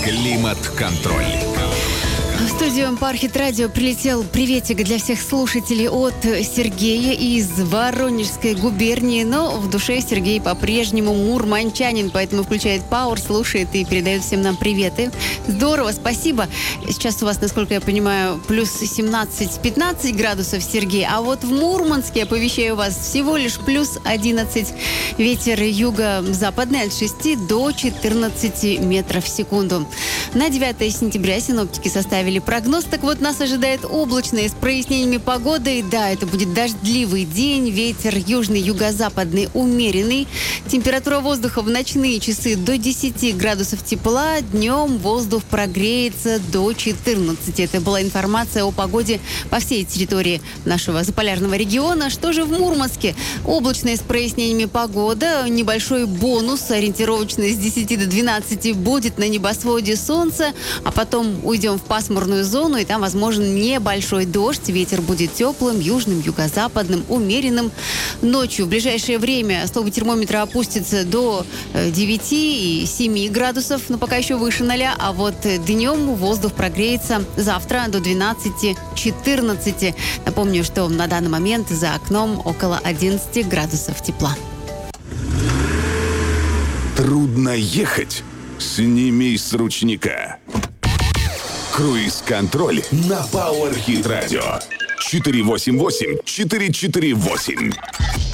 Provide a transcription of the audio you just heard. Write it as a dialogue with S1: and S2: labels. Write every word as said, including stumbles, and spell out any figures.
S1: Климат-контроль.
S2: В студию Пархит Радио прилетел приветик для всех слушателей от Сергея из Воронежской губернии. Но в душе Сергей по-прежнему мурманчанин, поэтому включает Пауэр, слушает и передает всем нам приветы. Здорово, спасибо. Сейчас у вас, насколько я понимаю, плюс семнадцать-пятнадцать градусов, Сергей. А вот в Мурманске, оповещаю вас, всего лишь плюс одиннадцать. Ветер юго-западный от шести до четырнадцати метров в секунду. На девятое сентября синоптики составили прогноз. Так вот, нас ожидает облачное с прояснениями погоды. Да, это будет дождливый день. Ветер южный, юго-западный умеренный. Температура воздуха в ночные часы до десяти градусов тепла. Днем воздух прогреется до четырнадцати. Это была информация о погоде по всей территории нашего заполярного региона. Что же в Мурманске? Облачное с прояснениями погода. Небольшой бонус, ориентировочно с десяти до двенадцати, будет на небосводе солнце. А потом уйдем в пасмурную зону, и там возможен небольшой дождь. Ветер будет теплым, южным, юго-западным, умеренным. Ночью в ближайшее время столб термометра опустится до девяти и семи градусов, но пока еще выше ноля. А вот днем воздух прогреется завтра до двенадцати-четырнадцати. Напомню, что на данный момент за окном около одиннадцати градусов тепла.
S1: Трудно ехать? Сними с ручника. Круиз-контроль на Power Hit Radio. четыре восемь восемь четыре четыре восемь.